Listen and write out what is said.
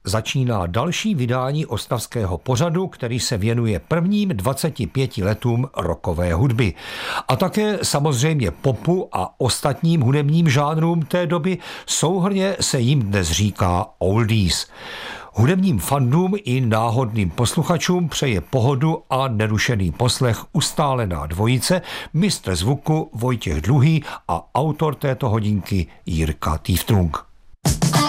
začíná další vydání ostravského pořadu, který se věnuje prvním 25 letům rockové hudby. A také samozřejmě popu a ostatním hudebním žánrům té doby, souhrnně se jim dnes říká oldies. Hudebním fandům i náhodným posluchačům přeje pohodu a nerušený poslech ustálená dvojice, mistr zvuku Vojtěch Dluhý a autor této hodinky Jirka Týftrung.